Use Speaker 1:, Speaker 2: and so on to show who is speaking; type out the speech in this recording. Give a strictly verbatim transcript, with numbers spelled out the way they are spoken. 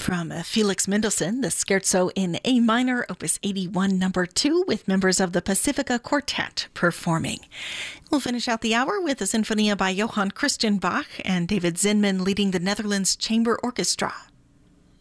Speaker 1: From uh, Felix Mendelssohn, the Scherzo in A minor, opus eighty-one, number two, with members of the Pacifica Quartet performing. We'll finish out the hour with a sinfonia by Johann Christian Bach and David Zinman leading the Netherlands Chamber Orchestra.